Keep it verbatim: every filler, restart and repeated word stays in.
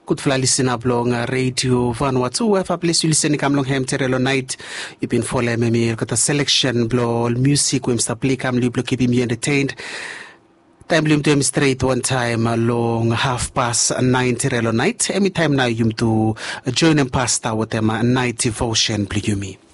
Kutfla listen up long radio Vanuatu F bless you listen kam long hem terelo night. You've been follow me got a selection blow music we must play kam liblo keep me entertained. Time lim to straight one time along half past nine terelo night. Anytime now you to join and pasta with them night devotion play you me.